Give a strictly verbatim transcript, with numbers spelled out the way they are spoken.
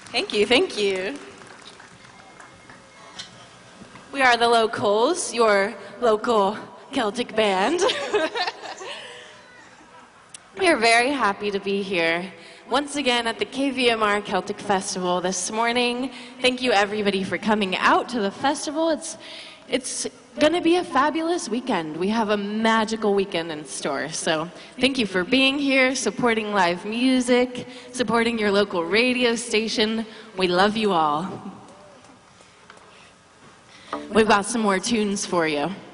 Thank you, thank you. We are the Locals, your local Celtic band. We are very happy to be here once again at the K V M R Celtic Festival this morning. Thank you everybody for coming out to the festival. It's, it's gonna be a fabulous weekend. We have a magical weekend in store. So thank you for being here, supporting live music, supporting your local radio station. We love you all. We've got some more tunes for you.